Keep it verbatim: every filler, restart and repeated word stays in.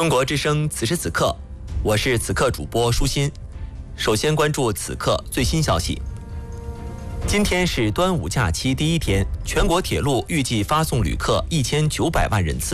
中国之声此时此刻，我是此刻主播舒心。首先关注此刻最新消息。今天是端午假期第一天，全国铁路预计发送旅客一千九百万人次。